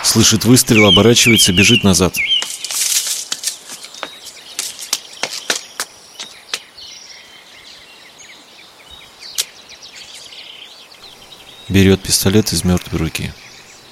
Слышит выстрел, оборачивается, бежит назад. Берет пистолет из мертвой руки.